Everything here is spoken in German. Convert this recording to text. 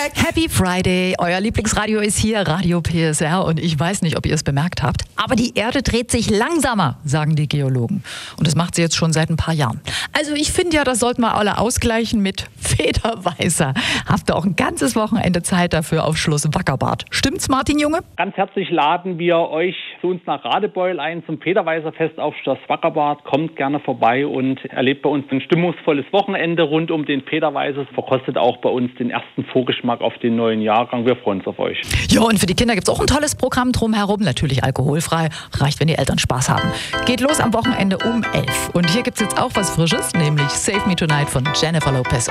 back. Happy Friday. Euer Lieblingsradio ist hier, Radio PSR. Und ich weiß nicht, ob ihr es bemerkt habt, aber die Erde dreht sich langsamer, sagen die Geologen. Und das macht sie jetzt schon seit ein paar Jahren. Also ich finde ja, das sollten wir alle ausgleichen mit Federweißer. Habt ihr auch ein ganzes Wochenende Zeit dafür auf Schloss Wackerbad. Stimmt's, Martin Junge? Ganz herzlich laden wir euch zu uns nach Radebeul ein zum Federweißerfest auf Schloss Wackerbad. Kommt gerne vorbei und erlebt bei uns ein stimmungsvolles Wochenende rund um den Federweißer. Verkostet auch bei uns den ersten Vorgeschmack auf den neuen Jahrgang. Wir freuen uns auf euch. Ja, und für die Kinder gibt's auch ein tolles Programm drumherum. Natürlich alkoholfrei. Reicht, wenn die Eltern Spaß haben. Geht los am Wochenende um 11. Und hier gibt's jetzt auch was Frisches, nämlich Save Me Tonight von Jennifer Lopez.